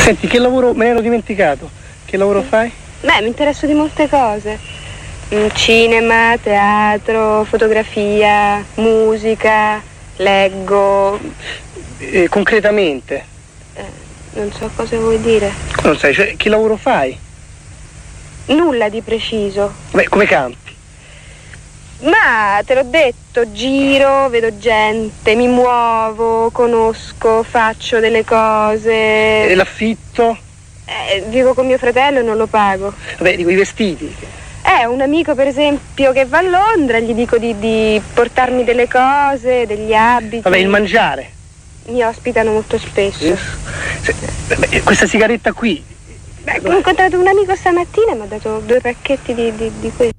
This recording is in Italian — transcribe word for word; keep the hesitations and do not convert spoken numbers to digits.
Senti, che lavoro, me ne ero dimenticato, che lavoro fai? Beh, mi interesso di molte cose. Cinema, teatro, fotografia, musica, leggo. Eh, concretamente? Eh, non so cosa vuoi dire. Non sai, cioè, che lavoro fai? Nulla di preciso. Beh, come campi? Ma te l'ho detto, giro, vedo gente, mi muovo, conosco, faccio delle cose. E l'affitto? Eh, vivo con mio fratello e non lo pago. Vabbè, dico i vestiti. Eh, un amico per esempio che va a Londra, gli dico di, di portarmi delle cose, degli abiti. Vabbè, il mangiare. Mi ospitano molto spesso. Eh, se, beh, questa sigaretta qui. Beh, ho incontrato un amico stamattina e mi ha dato due pacchetti di, di, di questo.